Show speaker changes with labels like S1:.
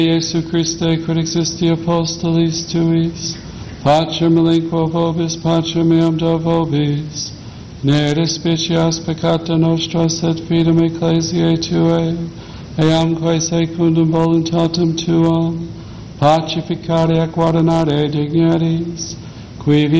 S1: Iesu Christe, quid existi apostolis tuis, pacem elenquo vobis, pacem meam do vobis, ne despicias peccata nostra, sed fidem ecclesiae tuae, eamque secundum voluntatem tuam, pacificare et guardinare dignities, qui